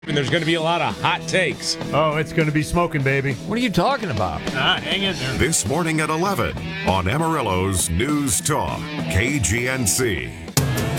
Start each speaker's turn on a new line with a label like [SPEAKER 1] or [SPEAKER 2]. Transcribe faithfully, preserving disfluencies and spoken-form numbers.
[SPEAKER 1] And there's going to be a lot of hot takes.
[SPEAKER 2] Oh, it's going to be smoking, baby.
[SPEAKER 3] What are you talking about?
[SPEAKER 2] Ah, hang in there.
[SPEAKER 4] This morning at eleven on Amarillo's News Talk, K G N C.